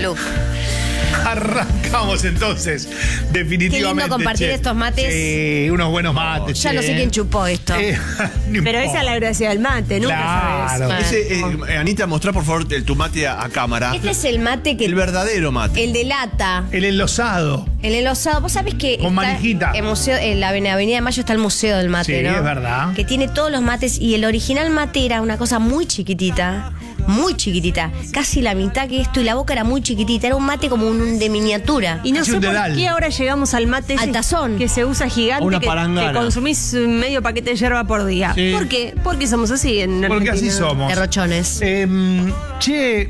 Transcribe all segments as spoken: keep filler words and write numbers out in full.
look. Arrancamos entonces, definitivamente. Qué lindo compartir che. estos mates. Sí, unos buenos mates. Ya che. no sé quién chupó esto. Eh, no Pero importa. esa es la gracia del mate, nunca Claro. sabes. Ese, eh, Anita, mostrá por favor el, tu mate a, a cámara. Este es el mate que... El verdadero mate. El de lata. El enlosado. El enlosado. Vos sabés que Con está manijita. En, museo, en la Avenida de Mayo está el Museo del Mate, Sí, ¿no? es verdad. Que tiene todos los mates. Y el original mate era una cosa muy chiquitita. Muy chiquitita. Casi la mitad que esto. Y la boca era muy chiquitita. Era un mate como un de miniatura. Y no Casi sé un por dedal. qué ahora llegamos al mate ese Al tazón. que se usa gigante, Una que, palangana. que consumís medio paquete de yerba por día. Sí. ¿Por qué? Porque somos así en Porque así Argentina. somos. Derrochones. Em, che,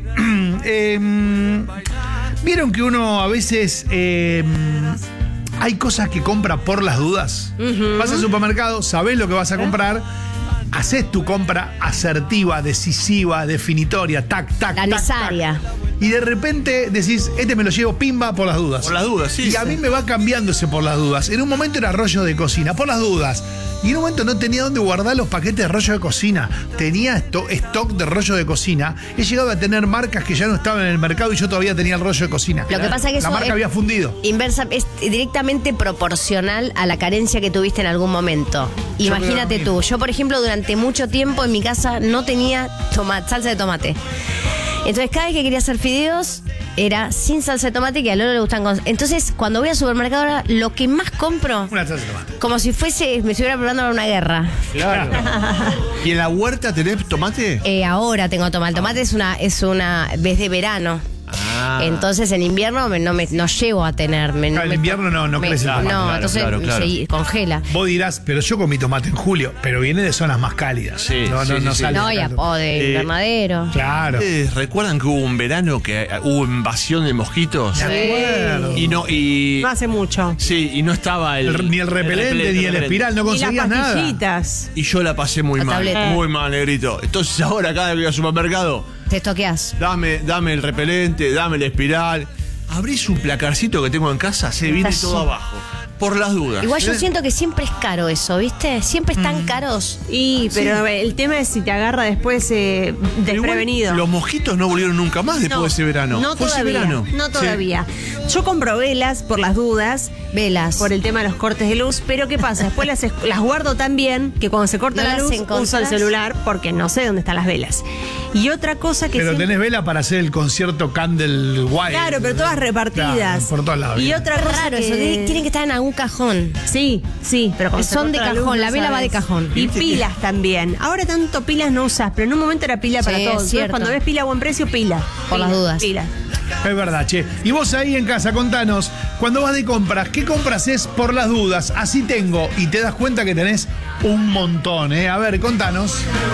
em, ¿vieron que uno a veces em, hay cosas que compra por las dudas? Vas al supermercado, sabés lo que vas a comprar, haces tu compra asertiva, decisiva, definitoria, tac, tac, La tac, necesaria. tac. Y de repente decís, este me lo llevo pimba por las dudas. Por las dudas, sí. Y a mí me va cambiándose por las dudas. En un momento era rollo de cocina, por las dudas. Y en un momento no tenía dónde guardar los paquetes de rollo de cocina. Tenía esto, stock de rollo de cocina. He llegado a tener marcas que ya no estaban en el mercado y yo todavía tenía el rollo de cocina. Lo que pasa es que La eso marca es- había fundido. Inversa, es directamente proporcional a la carencia que tuviste en algún momento. Imagínate creo lo tú, yo por ejemplo durante mucho tiempo en mi casa no tenía tomate, salsa de tomate. Entonces cada vez que quería hacer fideos era sin salsa de tomate, que a Lolo le gustan con... Entonces cuando voy al supermercado ahora lo que más compro, Una salsa de tomate. como si fuese, me estuviera preparando para una guerra. Claro. ¿Y en la huerta tenés tomate? Eh, ahora tengo tomate. El tomate es una, es una vez de verano. Ah. Entonces en invierno me- no me no llego a tener. Me, Claro, me- en invierno no- no me- crece el tomate. No, Claro, entonces claro, claro. se congela. Vos dirás, pero yo comí tomate en julio, pero viene de zonas más cálidas. Sí, no, no, sí, no sí, sale No, y a- tanto. o de Eh, invernadero. Claro. ¿Ustedes recuerdan que hubo un verano que eh, hubo invasión de mosquitos? De acuerdo. Y no, y. No hace mucho. Sí, y no estaba el. El- ni el repelente, ni el repelente. espiral, no Y las conseguías nada. pastillitas. Y yo la pasé muy La mal. tableta. Muy mal, negrito. Entonces ahora cada vez que voy al supermercado, Te estoqueás. dame, dame el repelente, dame el espiral. Abrís un placarcito que tengo en casa, se viene Está todo su- abajo. Por las dudas. Igual yo siento que siempre es caro eso, ¿viste? Siempre están Mm. caros. Y, pero el tema es si te agarra después eh, Pero igual, desprevenido. los mosquitos no volvieron nunca más después de ese verano. No Fue ese todavía. verano. No todavía. Yo compro velas por las dudas, Velas. por el tema de los cortes de luz, pero ¿qué pasa? Después las, las guardo tan bien que cuando se corta ¿No la las luz encontrás? uso el celular porque no sé dónde están las velas. Y otra cosa que Pero siempre- tenés vela para hacer el concierto Candle Wild. Claro, pero todas repartidas. Claro, por todos lados. Y bien. otra Es cosa raro que... eso. Tienen tienen que estar en algún cajón. Sí, sí, pero cuando se Son de corta luz, cajón, no la vela va de sabes. cajón. Y pilas también. Ahora tanto pilas no usas, pero en un momento era pila para Sí, todos. es Entonces, cierto. cuando ves pila a buen precio, pila. Por Pila, las dudas. Pila. Es verdad, che. Y vos ahí en casa, contanos, cuando vas de compras, ¿qué compras es por las dudas? Así tengo. Y te das cuenta que tenés un montón, ¿eh? A ver, contanos.